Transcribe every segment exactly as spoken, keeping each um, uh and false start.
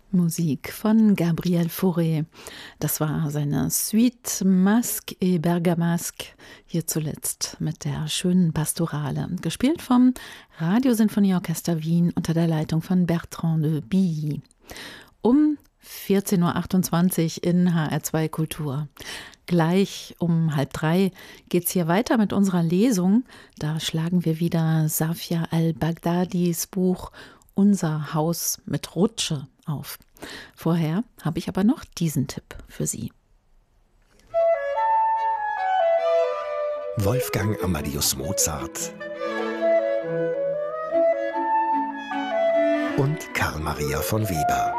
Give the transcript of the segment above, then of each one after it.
Musik von Gabriel Fauré. Das war seine Suite Masque et Bergamasque, hier zuletzt mit der schönen Pastorale, gespielt vom Radiosinfonieorchester Wien unter der Leitung von Bertrand de Billy. Um vierzehn Uhr achtundzwanzig in H R zwei Kultur. Gleich um halb drei geht's hier weiter mit unserer Lesung. Da schlagen wir wieder Safia al-Baghdadis Buch Unser Haus mit Rutsche auf. Vorher habe ich aber noch diesen Tipp für Sie. Wolfgang Amadeus Mozart und Karl Maria von Weber.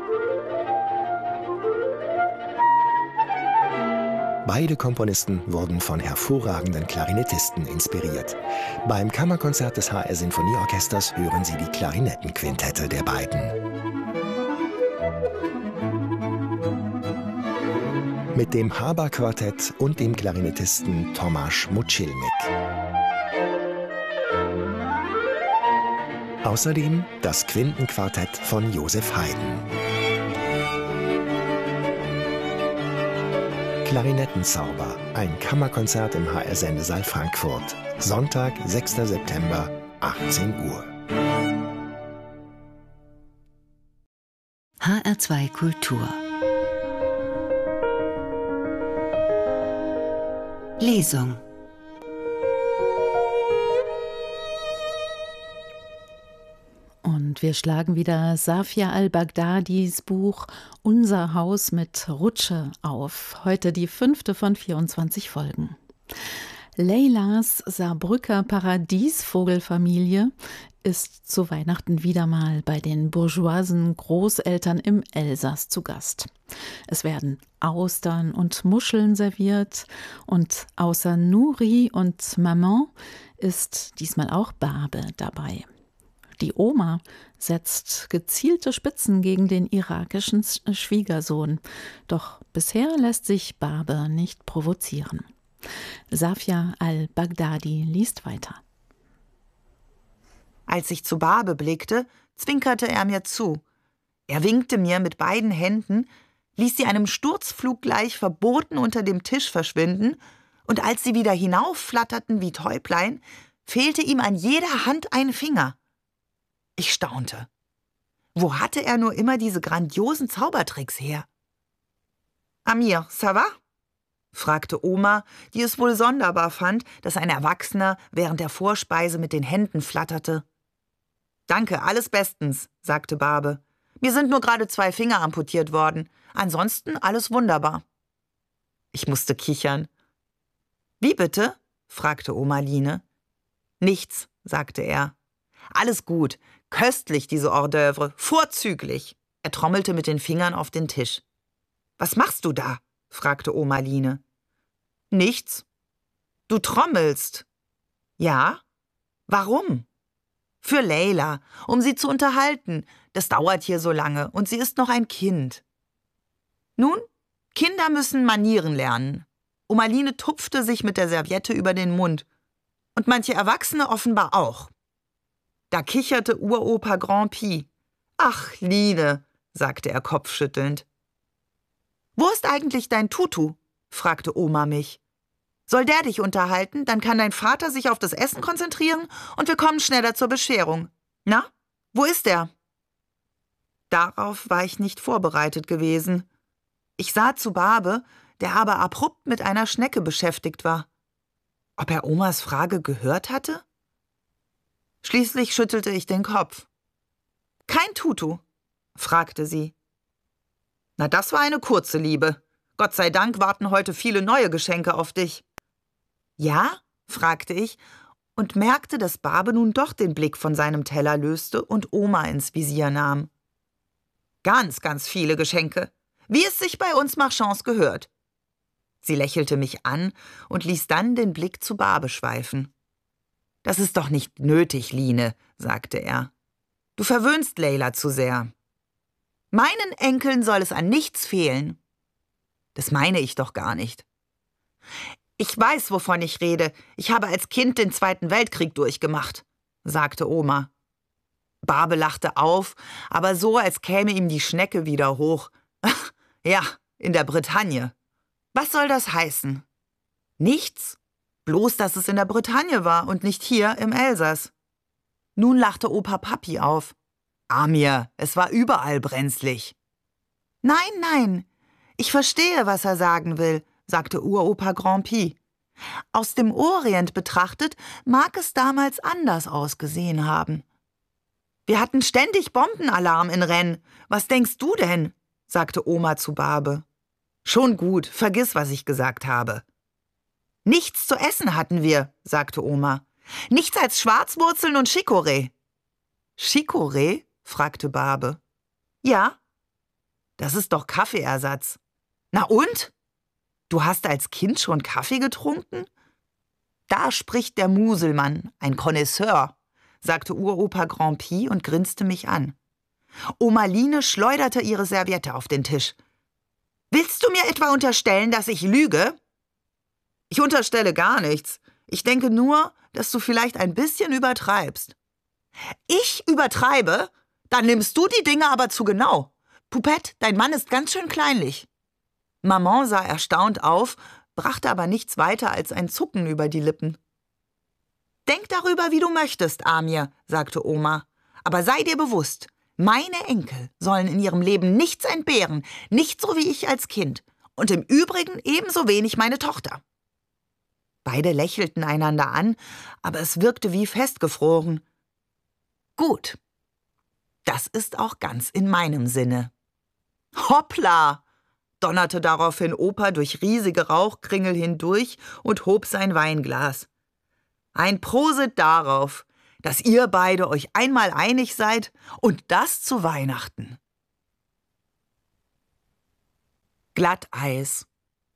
Beide Komponisten wurden von hervorragenden Klarinettisten inspiriert. Beim Kammerkonzert des H R Sinfonieorchesters hören Sie die Klarinettenquintette der beiden. Mit dem Haber-Quartett und dem Klarinettisten Tomasz Muchilnik. Außerdem das Quintenquartett von Joseph Haydn. Klarinettenzauber, ein Kammerkonzert im H R-Sendesaal Frankfurt. Sonntag, sechster September, achtzehn Uhr. H R zwei Kultur. Lesung. Und wir schlagen wieder Safia al-Baghdadis Buch Unser Haus mit Rutsche auf. Heute die fünfte von vierundzwanzig Folgen. Leylas Saarbrücker Paradiesvogelfamilie ist zu Weihnachten wieder mal bei den bourgeoisen Großeltern im Elsass zu Gast. Es werden Austern und Muscheln serviert und außer Nuri und Maman ist diesmal auch Barbe dabei. Die Oma setzt gezielte Spitzen gegen den irakischen Schwiegersohn. Doch bisher lässt sich Barbe nicht provozieren. Safia al-Baghdadi liest weiter. Als ich zu Barbe blickte, zwinkerte er mir zu. Er winkte mir mit beiden Händen, ließ sie einem Sturzflug gleich verboten unter dem Tisch verschwinden, und als sie wieder hinaufflatterten wie Täublein, fehlte ihm an jeder Hand ein Finger. Ich staunte. Wo hatte er nur immer diese grandiosen Zaubertricks her? Amir, ça va? Fragte Oma, die es wohl sonderbar fand, dass ein Erwachsener während der Vorspeise mit den Händen flatterte. Danke, alles bestens, sagte Barbe. Mir sind nur gerade zwei Finger amputiert worden. Ansonsten alles wunderbar. Ich musste kichern. Wie bitte? Fragte Oma Line. Nichts, sagte er. Alles gut. Köstlich, diese Hors d'oeuvre. Vorzüglich. Er trommelte mit den Fingern auf den Tisch. Was machst du da? Fragte Oma Line. Nichts. Du trommelst. Ja? Warum? Für Leyla, um sie zu unterhalten. Das dauert hier so lange und sie ist noch ein Kind. Nun, Kinder müssen Manieren lernen. Oma Line tupfte sich mit der Serviette über den Mund. Und manche Erwachsene offenbar auch. Da kicherte Uropa Grand Pi. Ach, Line, sagte er kopfschüttelnd. Wo ist eigentlich dein Tutu? Fragte Oma mich. Soll der dich unterhalten? Dann kann dein Vater sich auf das Essen konzentrieren und wir kommen schneller zur Bescherung. Na, wo ist er? Darauf war ich nicht vorbereitet gewesen. Ich sah zu Barbe, der aber abrupt mit einer Schnecke beschäftigt war. Ob er Omas Frage gehört hatte? Schließlich schüttelte ich den Kopf. Kein Tutu? Fragte sie. Na, das war eine kurze Liebe. Gott sei Dank warten heute viele neue Geschenke auf dich. Ja? Fragte ich und merkte, dass Barbe nun doch den Blick von seinem Teller löste und Oma ins Visier nahm. Ganz, ganz viele Geschenke, wie es sich bei uns Marchands gehört. Sie lächelte mich an und ließ dann den Blick zu Barbe schweifen. Das ist doch nicht nötig, Line, sagte er. Du verwöhnst Leyla zu sehr. Meinen Enkeln soll es an nichts fehlen. Das meine ich doch gar nicht. Ich weiß, wovon ich rede. Ich habe als Kind den Zweiten Weltkrieg durchgemacht, sagte Oma. Barbe lachte auf, aber so, als käme ihm die Schnecke wieder hoch. Ach, ja, in der Bretagne. Was soll das heißen? Nichts. Bloß, dass es in der Bretagne war und nicht hier im Elsass. Nun lachte Opa Papi auf. Amir, es war überall brenzlig. Nein, nein, ich verstehe, was er sagen will, sagte Uropa Grand'Pie. Aus dem Orient betrachtet mag es damals anders ausgesehen haben. Wir hatten ständig Bombenalarm in Rennes. Was denkst du denn? Sagte Oma zu Barbe. Schon gut, vergiss, was ich gesagt habe. Nichts zu essen hatten wir, sagte Oma. Nichts als Schwarzwurzeln und Chicorée. Chicorée? Fragte Barbe. Ja. Das ist doch Kaffeeersatz. Na und? Du hast als Kind schon Kaffee getrunken? Da spricht der Muselmann, ein Connoisseur, sagte Uropa Grand'Pie und grinste mich an. Oma Line schleuderte ihre Serviette auf den Tisch. Willst du mir etwa unterstellen, dass ich lüge? Ich unterstelle gar nichts. Ich denke nur, dass du vielleicht ein bisschen übertreibst. Ich übertreibe? Dann nimmst du die Dinge aber zu genau. Poupette, dein Mann ist ganz schön kleinlich. Maman sah erstaunt auf, brachte aber nichts weiter als ein Zucken über die Lippen. Denk darüber, wie du möchtest, Amir, sagte Oma. Aber sei dir bewusst, meine Enkel sollen in ihrem Leben nichts entbehren, nicht so wie ich als Kind. Und im Übrigen ebenso wenig meine Tochter. Beide lächelten einander an, aber es wirkte wie festgefroren. Gut, das ist auch ganz in meinem Sinne. Hoppla! Donnerte daraufhin Opa durch riesige Rauchkringel hindurch und hob sein Weinglas. Ein Prosit darauf, dass ihr beide euch einmal einig seid und das zu Weihnachten. Glatteis.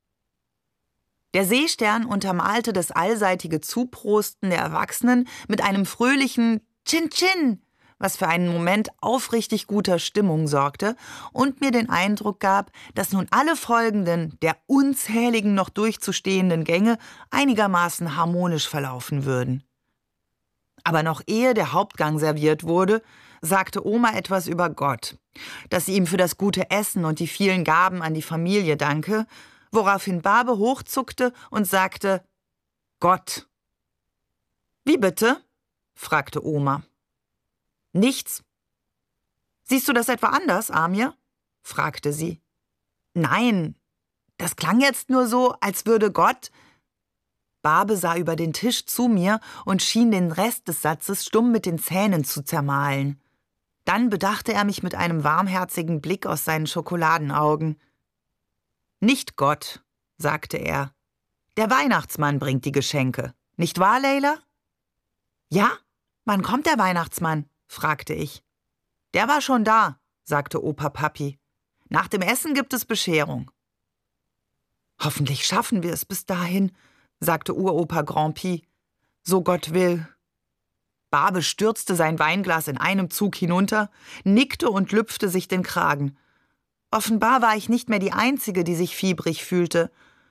Der Seestern untermalte das allseitige Zuprosten der Erwachsenen mit einem fröhlichen Chin-Chin, was für einen Moment aufrichtig guter Stimmung sorgte und mir den Eindruck gab, dass nun alle folgenden, der unzähligen noch durchzustehenden Gänge einigermaßen harmonisch verlaufen würden. Aber noch ehe der Hauptgang serviert wurde, sagte Oma etwas über Gott, dass sie ihm für das gute Essen und die vielen Gaben an die Familie danke, woraufhin Barbe hochzuckte und sagte, Gott. Wie bitte? Fragte Oma. Nichts. Siehst du das etwa anders, Amir? Fragte sie. Nein, das klang jetzt nur so, als würde Gott... Barbe sah über den Tisch zu mir und schien den Rest des Satzes stumm mit den Zähnen zu zermahlen. Dann bedachte er mich mit einem warmherzigen Blick aus seinen Schokoladenaugen. Nicht Gott, sagte er. Der Weihnachtsmann bringt die Geschenke. Nicht wahr, Leila? Ja, wann kommt der Weihnachtsmann? Fragte ich. Der war schon da, sagte Opa Papi. Nach dem Essen gibt es Bescherung. Hoffentlich schaffen wir es bis dahin, sagte Uropa Grand'Pie. So Gott will. Barbe stürzte sein Weinglas in einem Zug hinunter, nickte und lüpfte sich den Kragen. Offenbar war ich nicht mehr die Einzige, die sich fiebrig fühlte.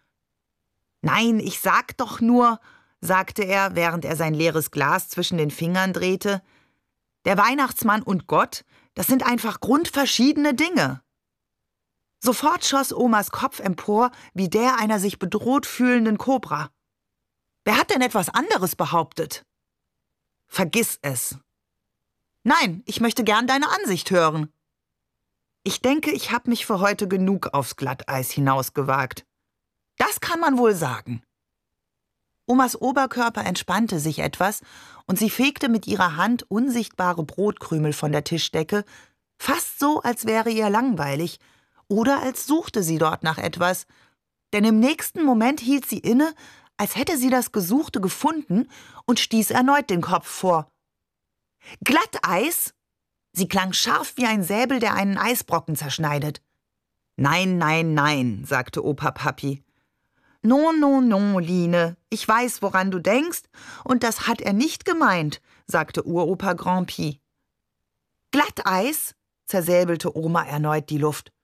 Nein, ich sag doch nur, sagte er, während er sein leeres Glas zwischen den Fingern drehte, der Weihnachtsmann und Gott, das sind einfach grundverschiedene Dinge. Sofort schoss Omas Kopf empor, wie der einer sich bedroht fühlenden Kobra. Wer hat denn etwas anderes behauptet? Vergiss es. Nein, ich möchte gern deine Ansicht hören. Ich denke, ich habe mich für heute genug aufs Glatteis hinausgewagt. Das kann man wohl sagen. Omas Oberkörper entspannte sich etwas und sie fegte mit ihrer Hand unsichtbare Brotkrümel von der Tischdecke, fast so, als wäre ihr langweilig oder als suchte sie dort nach etwas, denn im nächsten Moment hielt sie inne, als hätte sie das Gesuchte gefunden und stieß erneut den Kopf vor. Glatteis? Sie klang scharf wie ein Säbel, der einen Eisbrocken zerschneidet. Nein, nein, nein, sagte Opa Papi. Non, non, non, Line, ich weiß, woran du denkst, und das hat er nicht gemeint, sagte Uropa Grand'Pie. Glatteis? Zersäbelte Oma erneut die Luft.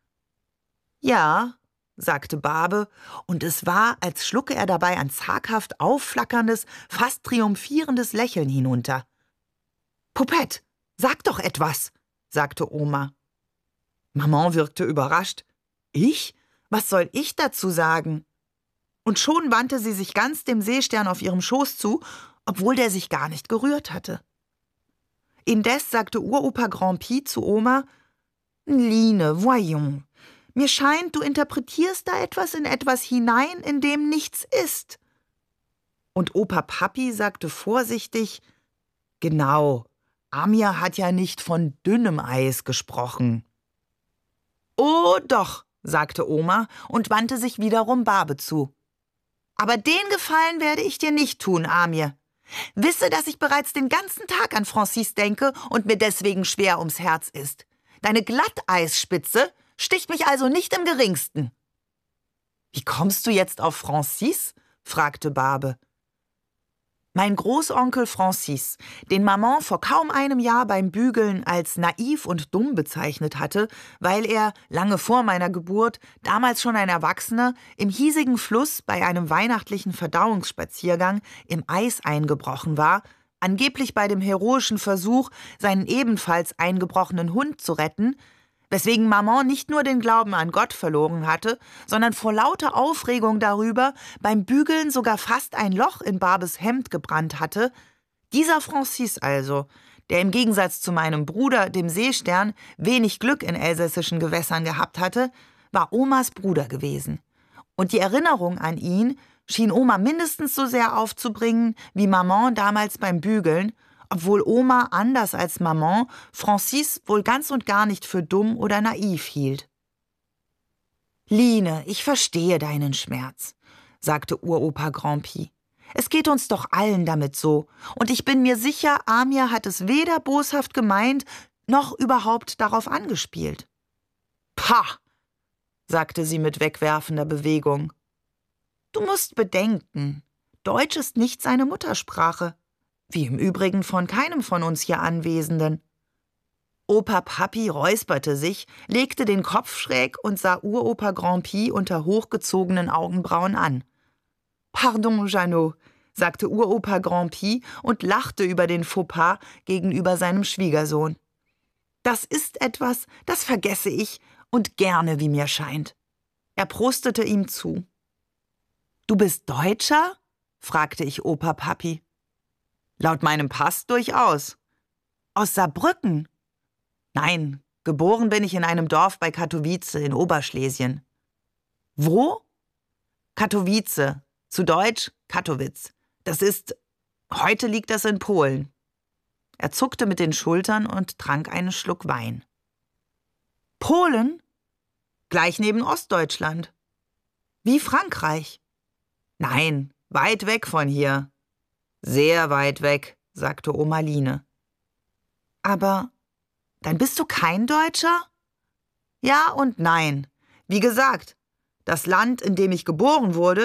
Ja, sagte Barbe, und es war, als schlucke er dabei ein zaghaft aufflackerndes, fast triumphierendes Lächeln hinunter. Poupette, »Sag doch etwas«, sagte Oma. Maman wirkte überrascht. »Ich? Was soll ich dazu sagen?« Und schon wandte sie sich ganz dem Seestern auf ihrem Schoß zu, obwohl der sich gar nicht gerührt hatte. Indes sagte Uropa Grand'Pie zu Oma: »Line, voyons. Mir scheint, du interpretierst da etwas in etwas hinein, in dem nichts ist.« Und Opa Papi sagte vorsichtig: »Genau, Amir hat ja nicht von dünnem Eis gesprochen.« »Oh doch«, sagte Oma und wandte sich wiederum Barbe zu. »Aber den Gefallen werde ich dir nicht tun, Amir. Wisse, dass ich bereits den ganzen Tag an Francis denke und mir deswegen schwer ums Herz ist. Deine Glatteisspitze sticht mich also nicht im geringsten.« »Wie kommst du jetzt auf Francis?« fragte Barbe. Mein Großonkel Francis, den Maman vor kaum einem Jahr beim Bügeln als naiv und dumm bezeichnet hatte, weil er, lange vor meiner Geburt, damals schon ein Erwachsener, im hiesigen Fluss bei einem weihnachtlichen Verdauungsspaziergang im Eis eingebrochen war, angeblich bei dem heroischen Versuch, seinen ebenfalls eingebrochenen Hund zu retten, weswegen Maman nicht nur den Glauben an Gott verloren hatte, sondern vor lauter Aufregung darüber beim Bügeln sogar fast ein Loch in Barbes Hemd gebrannt hatte. Dieser Francis also, der im Gegensatz zu meinem Bruder, dem Seestern, wenig Glück in elsässischen Gewässern gehabt hatte, war Omas Bruder gewesen. Und die Erinnerung an ihn schien Oma mindestens so sehr aufzubringen wie Maman damals beim Bügeln, obwohl Oma, anders als Maman, Francis wohl ganz und gar nicht für dumm oder naiv hielt. »Line, ich verstehe deinen Schmerz«, sagte Uropa Grand'Pie. »Es geht uns doch allen damit so, und ich bin mir sicher, Amir hat es weder boshaft gemeint, noch überhaupt darauf angespielt.« »Pah«, sagte sie mit wegwerfender Bewegung. »Du musst bedenken, Deutsch ist nicht seine Muttersprache. Wie im Übrigen von keinem von uns hier Anwesenden.« Opa Papi räusperte sich, legte den Kopf schräg und sah Uropa Grand'Pie unter hochgezogenen Augenbrauen an. »Pardon, Jeannot«, sagte Uropa Grand'Pie und lachte über den Fauxpas gegenüber seinem Schwiegersohn. »Das ist etwas, das vergesse ich, und gerne, wie mir scheint.« Er prostete ihm zu. »Du bist Deutscher?« fragte ich Opa Papi. »Laut meinem Pass durchaus.« »Aus Saarbrücken?« »Nein, geboren bin ich in einem Dorf bei Katowice in Oberschlesien.« »Wo?« »Katowice, zu Deutsch Kattowitz. Das ist, heute liegt das in Polen.« Er zuckte mit den Schultern und trank einen Schluck Wein. »Polen?« »Gleich neben Ostdeutschland.« »Wie Frankreich?« »Nein, weit weg von hier.« »Sehr weit weg«, sagte Oma Line. »Aber dann bist du kein Deutscher?« »Ja und nein. Wie gesagt, das Land, in dem ich geboren wurde,